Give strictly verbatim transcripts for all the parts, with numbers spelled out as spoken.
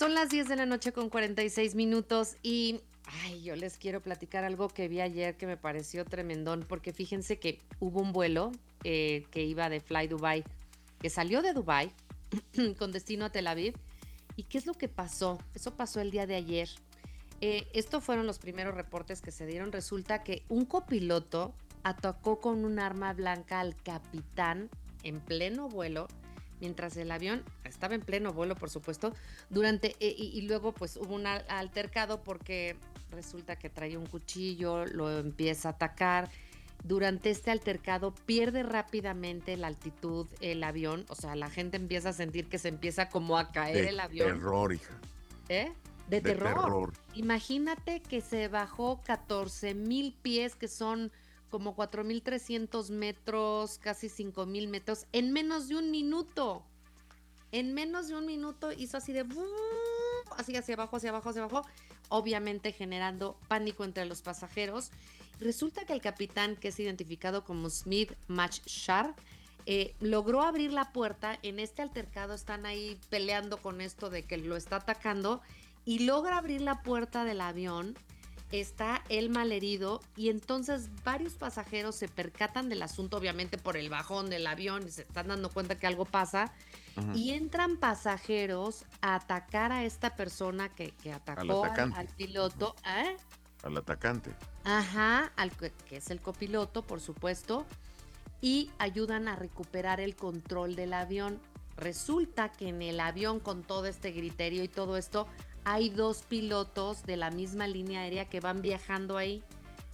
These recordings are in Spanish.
Son las diez de la noche con cuarenta y seis minutos y ay, yo les quiero platicar algo que vi ayer que me pareció tremendón, porque fíjense que hubo un vuelo eh, que iba de Fly Dubai, que salió de Dubai con destino a Tel Aviv. ¿Y qué es lo que pasó? Eso pasó el día de ayer. Eh, estos fueron los primeros reportes que se dieron. Resulta que un copiloto atacó con un arma blanca al capitán en pleno vuelo, mientras el avión estaba en pleno vuelo, por supuesto, durante eh, y, y luego pues hubo un altercado porque resulta que traía un cuchillo, lo empieza a atacar. Durante este altercado pierde rápidamente la altitud el avión, o sea, la gente empieza a sentir que se empieza como a caer de el avión. Terror, hija. ¿Eh? De, de terror. terror. Imagínate que se bajó catorce mil pies, que son como cuatro mil trescientos metros, casi cinco mil metros, en menos de un minuto. En menos de un minuto hizo así de... así hacia abajo, hacia abajo, hacia abajo, obviamente generando pánico entre los pasajeros. Resulta que el capitán, que es identificado como Smith Machshar, eh, logró abrir la puerta. En este altercado están ahí peleando con esto de que lo está atacando, y logra abrir la puerta del avión. Está él malherido y entonces varios pasajeros se percatan del asunto, obviamente por el bajón del avión, y se están dando cuenta que algo pasa. Uh-huh. Y entran pasajeros a atacar a esta persona que, que atacó al, al, al piloto. Uh-huh. ¿Eh? Al atacante. Ajá, al que, que es el copiloto, por supuesto, y ayudan a recuperar el control del avión. Resulta que en el avión, con todo este griterío y todo esto, hay dos pilotos de la misma línea aérea que van viajando ahí.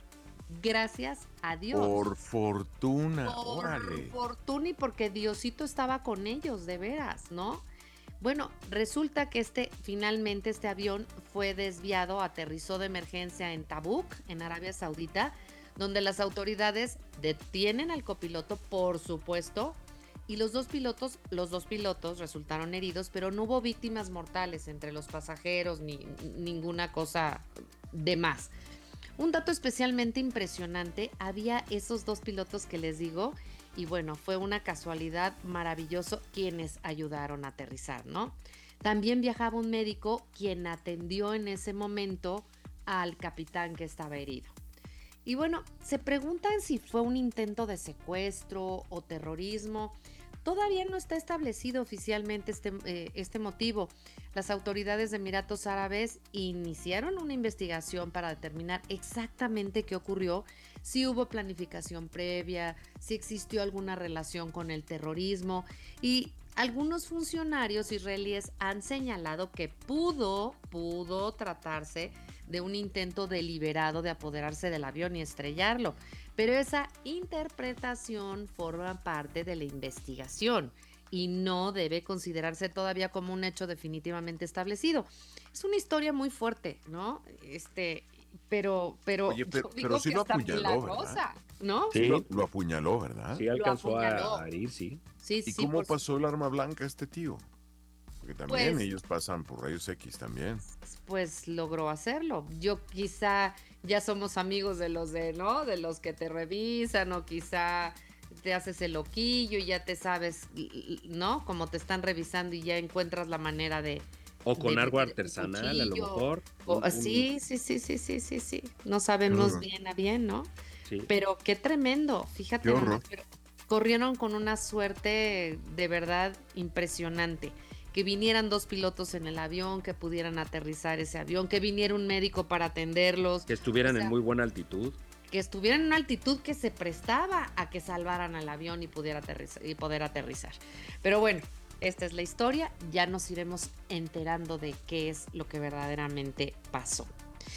Gracias a Dios. Por fortuna, Por órale. fortuna, y porque Diosito estaba con ellos, de veras, ¿no? Bueno, resulta que este, finalmente este avión fue desviado, aterrizó de emergencia en Tabuk, en Arabia Saudita, donde las autoridades detienen al copiloto, por supuesto. Y los dos pilotos, los dos pilotos resultaron heridos, pero no hubo víctimas mortales entre los pasajeros ni ninguna cosa de más. Un dato especialmente impresionante, había esos dos pilotos que les digo, y bueno, fue una casualidad maravilloso quienes ayudaron a aterrizar, ¿no? También viajaba un médico quien atendió en ese momento al capitán que estaba herido. Y bueno, se preguntan si fue un intento de secuestro o terrorismo. Todavía no está establecido oficialmente este, eh, este motivo. Las autoridades de Emiratos Árabes iniciaron una investigación para determinar exactamente qué ocurrió, si hubo planificación previa, si existió alguna relación con el terrorismo, y algunos funcionarios israelíes han señalado que pudo, pudo tratarse de un intento deliberado de apoderarse del avión y estrellarlo. Pero esa interpretación forma parte de la investigación y no debe considerarse todavía como un hecho definitivamente establecido. Es una historia muy fuerte, ¿no? Este, pero, pero, Oye, pero, pero sí lo apuñaló, ¿verdad? ¿No? Sí, lo, lo apuñaló, ¿verdad? Sí, alcanzó a, a herir, sí. Sí, ¿Y sí, cómo pasó el arma blanca a este tío? Porque también pues, ellos pasan por rayos X también. Pues logró hacerlo. Yo quizá ya somos amigos de los de, ¿no? De los que te revisan, o quizá te haces el loquillo y ya te sabes, ¿no? Como te están revisando y ya encuentras la manera de... O con de, algo artesanal, a lo mejor. O, un, sí, sí, sí, sí, sí, sí, sí. No sabemos uh-huh. bien a bien, ¿no? Sí. Pero qué tremendo, fíjate. Nada, pero corrieron con una suerte de verdad impresionante. Que vinieran dos pilotos en el avión, que pudieran aterrizar ese avión, que viniera un médico para atenderlos. Que estuvieran o sea, en muy buena altitud. Que estuvieran en una altitud que se prestaba a que salvaran al avión y, pudiera aterrizar, y poder aterrizar. Pero bueno, esta es la historia. Ya nos iremos enterando de qué es lo que verdaderamente pasó.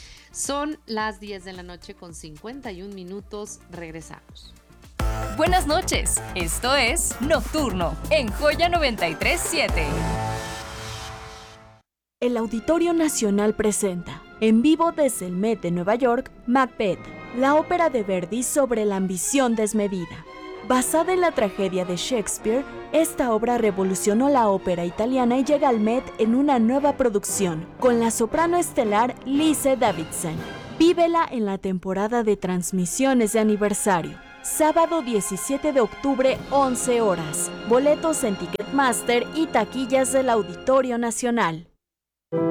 Son las diez de la noche con cincuenta y un minutos. Regresamos. Buenas noches, esto es Nocturno en Joya noventa y tres punto siete. El Auditorio Nacional presenta, en vivo desde el Met de Nueva York, Macbeth, la ópera de Verdi sobre la ambición desmedida. Basada en la tragedia de Shakespeare, esta obra revolucionó la ópera italiana y llega al Met en una nueva producción, con la soprano estelar Lise Davidson. Vívela en la temporada de transmisiones de aniversario. Sábado diecisiete de octubre, once horas. Boletos en Ticketmaster y taquillas del Auditorio Nacional.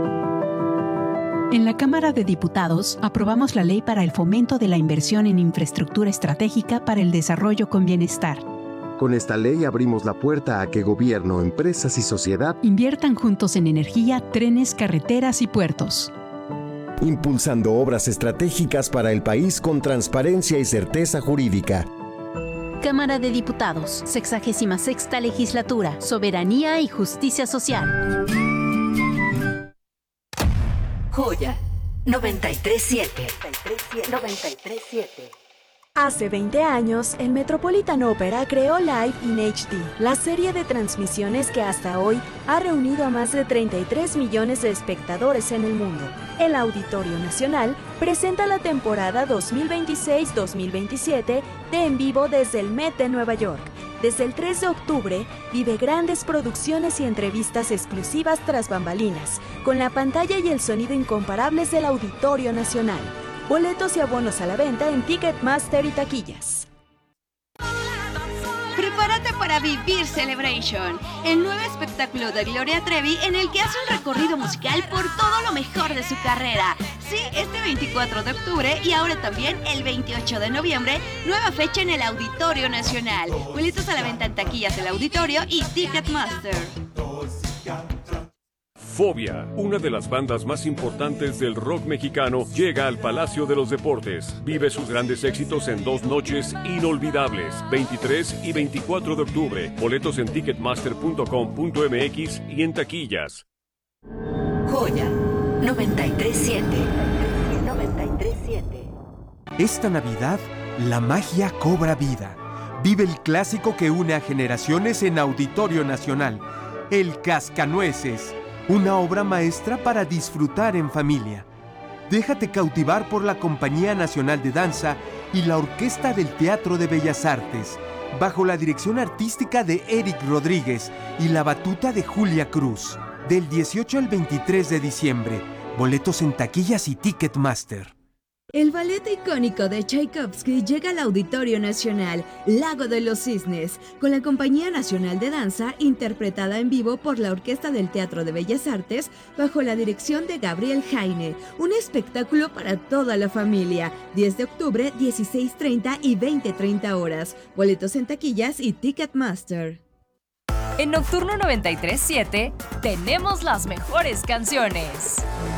En la Cámara de Diputados aprobamos la Ley para el Fomento de la Inversión en Infraestructura Estratégica para el Desarrollo con Bienestar. Con esta ley abrimos la puerta a que gobierno, empresas y sociedad inviertan juntos en energía, trenes, carreteras y puertos, impulsando obras estratégicas para el país con transparencia y certeza jurídica. Cámara de Diputados, sexagésima sexta Legislatura, Soberanía y Justicia Social. Joya noventa y tres siete. noventa y tres siete. Hace veinte años, el Metropolitan Opera creó Live in H D, la serie de transmisiones que hasta hoy ha reunido a más de treinta y tres millones de espectadores en el mundo. El Auditorio Nacional presenta la temporada dos mil veintiséis dos mil veintisiete de En Vivo desde el Met de Nueva York. Desde el tres de octubre, vive grandes producciones y entrevistas exclusivas tras bambalinas, con la pantalla y el sonido incomparables del Auditorio Nacional. Boletos y abonos a la venta en Ticketmaster y taquillas. Prepárate para vivir Celebration, el nuevo espectáculo de Gloria Trevi en el que hace un recorrido musical por todo lo mejor de su carrera. Sí, este veinticuatro de octubre y ahora también el veintiocho de noviembre, nueva fecha en el Auditorio Nacional. Boletos a la venta en taquillas del Auditorio y Ticketmaster. Fobia, una de las bandas más importantes del rock mexicano, llega al Palacio de los Deportes. Vive sus grandes éxitos en dos noches inolvidables, veintitrés y veinticuatro de octubre. Boletos en ticketmaster punto com punto m x y en taquillas. Joya noventa y tres siete. noventa y tres siete. Esta Navidad, la magia cobra vida. Vive el clásico que une a generaciones en Auditorio Nacional, El Cascanueces. Una obra maestra para disfrutar en familia. Déjate cautivar por la Compañía Nacional de Danza y la Orquesta del Teatro de Bellas Artes, bajo la dirección artística de Eric Rodríguez y la batuta de Julia Cruz. Del dieciocho al veintitrés de diciembre. Boletos en taquillas y Ticketmaster. El ballet icónico de Tchaikovsky llega al Auditorio Nacional, Lago de los Cisnes, con la Compañía Nacional de Danza, interpretada en vivo por la Orquesta del Teatro de Bellas Artes, bajo la dirección de Gabriel Jaine. Un espectáculo para toda la familia. diez de octubre, dieciséis treinta y veinte treinta horas. Boletos en taquillas y Ticketmaster. En Nocturno noventa y tres siete tenemos las mejores canciones.